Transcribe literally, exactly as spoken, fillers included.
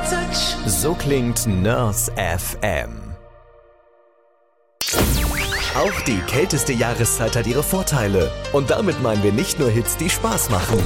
touch. So klingt Nurse F M. Auch die kälteste Jahreszeit hat ihre Vorteile. Und damit meinen wir nicht nur Hits, die Spaß machen.